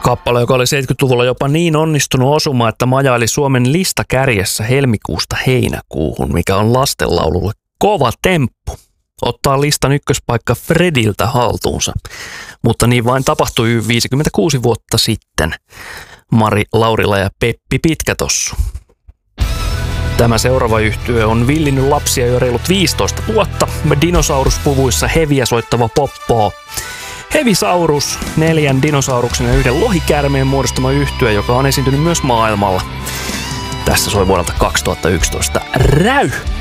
Kappale, joka oli 70-luvulla jopa niin onnistunut osuma, että majaili Suomen listakärjessä helmikuusta heinäkuuhun, mikä on lastenlaululle kova temppu. Ottaa listan ykköspaikka Frediltä haltuunsa, mutta niin vain tapahtui 56 vuotta sitten. Mari Laurila ja Peppi Pitkätossu. Tämä seuraava yhtye on villinnyt lapsia jo reilut 15 vuotta. Dinosauruspuvuissa heviä soittava poppoo. Hevisaurus, 4 dinosauruksen ja 1 lohikäärmeen muodostama yhtye, joka on esiintynyt myös maailmalla. Tässä soi vuodelta 2011 Räy!